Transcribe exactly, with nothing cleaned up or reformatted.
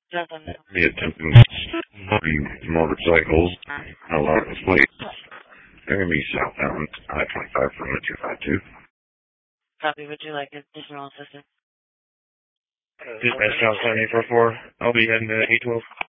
Nothing. Be attempting moving motorcycles. A lot of plates. They're going to be southbound I twenty-five from the two five two. Copy. Would you like additional assistance? Dispatch South seven eight four four. I'll be heading to eight twelve.